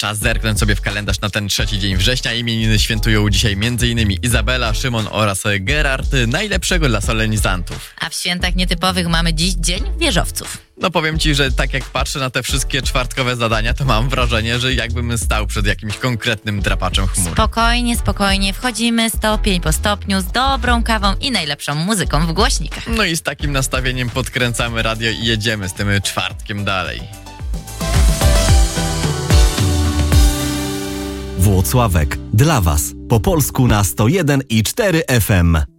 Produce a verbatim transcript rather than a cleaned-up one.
Czas zerknąć sobie w kalendarz na ten trzeci dzień września. Imieniny świętują dzisiaj m.in. Izabela, Szymon oraz Gerard. Najlepszego dla solenizantów. A w świętach nietypowych mamy dziś Dzień Wieżowców. No powiem ci, że tak jak patrzę na te wszystkie czwartkowe zadania, to mam wrażenie, że jakbym stał przed jakimś konkretnym drapaczem chmur. Spokojnie, spokojnie. Wchodzimy stopień po stopniu z dobrą kawą i najlepszą muzyką w głośnikach. No i z takim nastawieniem podkręcamy radio i jedziemy z tym czwartkiem dalej. Włocławek. Dla Was. Po polsku na sto jeden i cztery F M.